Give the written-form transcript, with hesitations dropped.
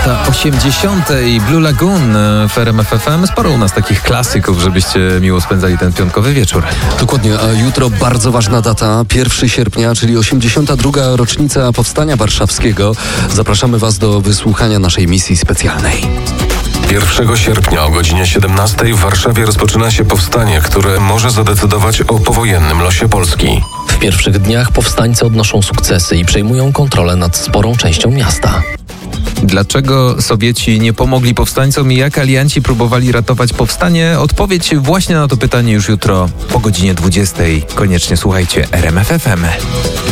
Lata 80. i Blue Lagoon w RMF FM. Sporo u nas takich klasyków, żebyście miło spędzali ten piątkowy wieczór. Dokładnie, a jutro bardzo ważna data, 1 sierpnia, czyli 82. rocznica Powstania Warszawskiego. Zapraszamy Was do wysłuchania naszej misji specjalnej. 1 sierpnia o godzinie 17 w Warszawie rozpoczyna się powstanie, które może zadecydować o powojennym losie Polski. W pierwszych dniach powstańcy odnoszą sukcesy i przejmują kontrolę nad sporą częścią miasta. Dlaczego Sowieci nie pomogli powstańcom i jak alianci próbowali ratować powstanie? Odpowiedź właśnie na to pytanie już jutro po godzinie 20. Koniecznie słuchajcie RMF FM.